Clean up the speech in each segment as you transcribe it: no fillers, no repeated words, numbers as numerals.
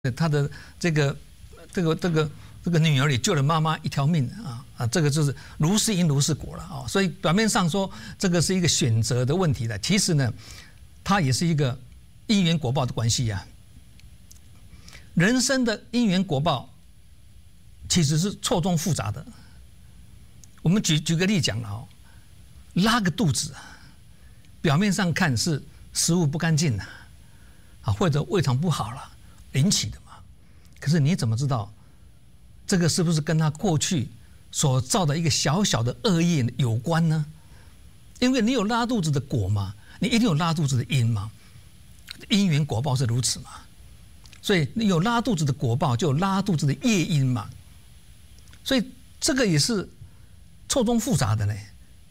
他的这个女儿也救了妈妈一条命这个就是如是因如是果了啊。所以表面上说这个是一个选择的问题的，其实呢，它也是一个因缘果报的关系呀。人生的因缘果报其实是错综复杂的。我们举个例讲了拉个肚子，表面上看是食物不干净或者胃肠不好了引起的嘛。可是你怎么知道这个是不是跟他过去所造的一个小小的恶业有关呢？因为你有拉肚子的果嘛，你一定有拉肚子的因嘛，因缘果报是如此嘛。所以你有拉肚子的果报，就有拉肚子的业因嘛。所以这个也是错综复杂的呢。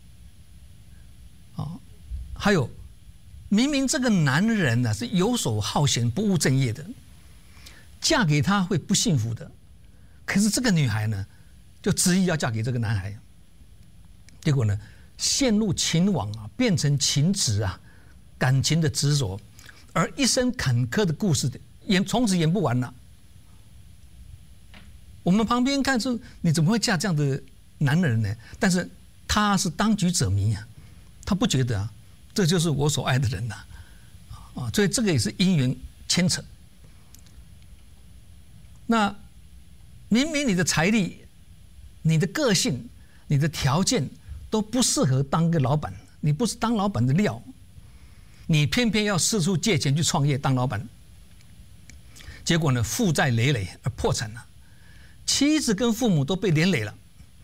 还有明明这个男人是游手好闲不务正业的，嫁给他会不幸福的，可是这个女孩呢就执意要嫁给这个男孩，结果呢陷入情网变成情执感情的执着，而一生坎坷的故事从此演不完了。我们旁边看出你怎么会嫁这样的男人呢？但是他是当局者迷他不觉得这就是我所爱的人所以这个也是因缘牵扯。那明明你的财力、你的个性、你的条件都不适合当个老板，你不是当老板的料，你偏偏要四处借钱去创业当老板，结果呢负债累累而破产了，妻子跟父母都被连累了，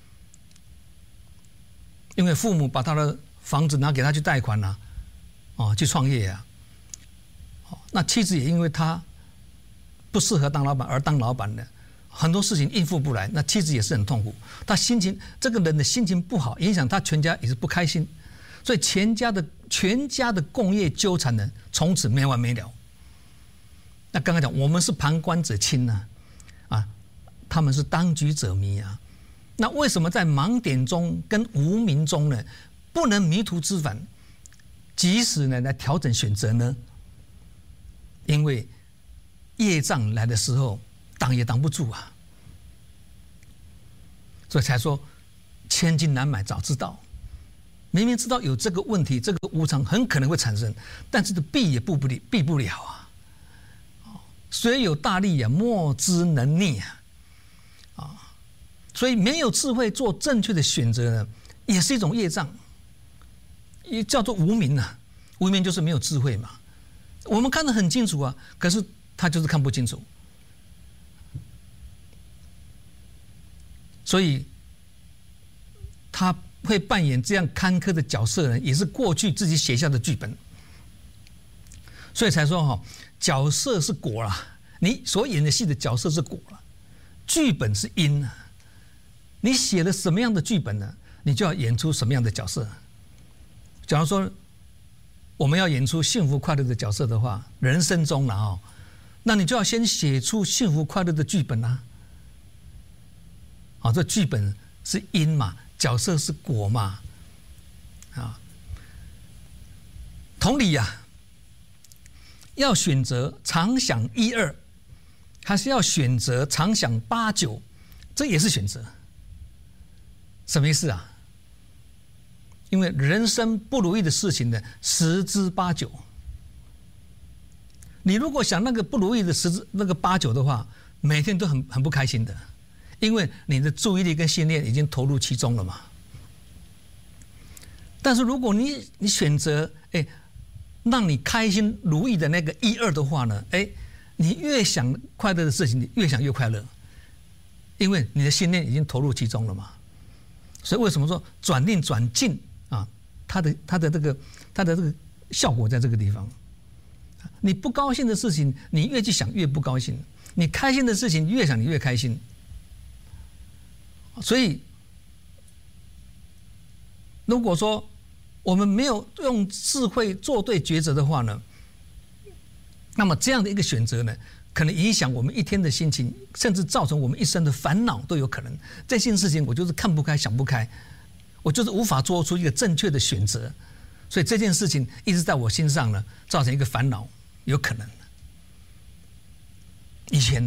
因为父母把他的房子拿给他去贷款去创业那妻子也因为他不适合当老板而当老板的，很多事情应付不来，那妻子也是很痛苦，他这个人的心情不好，影响他全家也是不开心，所以全家的共业纠缠呢，从此没完没了。那刚刚讲我们是旁观者清他们是当局者迷那为什么在盲点中跟无明中呢不能迷途知返，及时呢来调整选择呢？因为业障来的时候挡也挡不住所以才说千金难买早知道。明明知道有这个问题，这个无常很可能会产生，但是避也避不了虽有大力莫之能逆所以没有智慧做正确的选择呢，也是一种业障，也叫做无明无明就是没有智慧嘛。我们看得很清楚可是他就是看不清楚，所以他会扮演这样坎坷的角色呢，也是过去自己写下的剧本。所以才说角色是果啦，你所演的戏的角色是果啦，剧本是因你写了什么样的剧本呢，你就要演出什么样的角色。假如说我们要演出幸福快乐的角色的话，人生中那你就要先写出幸福快乐的剧本这剧本是因嘛，角色是果嘛同理要选择常想一二，还是要选择常想八九，这也是选择。什么意思因为人生不如意的事情呢十之八九，你如果想那个不如意的那个八九的话，每天都很不开心的，因为你的注意力跟心念已经投入其中了嘛。但是如果你选择让你开心如意的那个一二的话呢，你越想快乐的事情，你越想越快乐，因为你的心念已经投入其中了嘛。所以为什么说转念转境它的这个效果在这个地方。你不高兴的事情，你越去想越不高兴；你开心的事情，越想你越开心。所以，如果说我们没有用智慧做对抉择的话呢，那么这样的一个选择呢，可能影响我们一天的心情，甚至造成我们一生的烦恼都有可能。这件事情我就是看不开、想不开，我就是无法做出一个正确的选择，所以这件事情一直在我心上呢，造成一个烦恼，有可能。 以前